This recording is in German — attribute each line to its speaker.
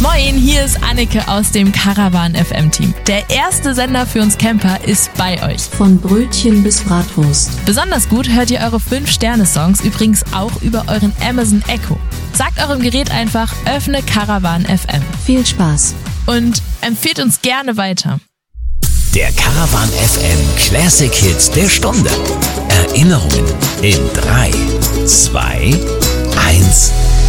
Speaker 1: Moin, hier ist Anneke aus dem Caravan FM Team. Der erste Sender für uns Camper ist bei euch.
Speaker 2: Von Brötchen bis Bratwurst.
Speaker 1: Besonders gut hört ihr eure 5-Sterne-Songs übrigens auch über euren Amazon Echo. Sagt eurem Gerät einfach, öffne Caravan FM.
Speaker 2: Viel Spaß.
Speaker 1: Und empfehlt uns gerne weiter.
Speaker 3: Der Caravan FM Classic Hits der Stunde. Erinnerungen in 3, 2, 1.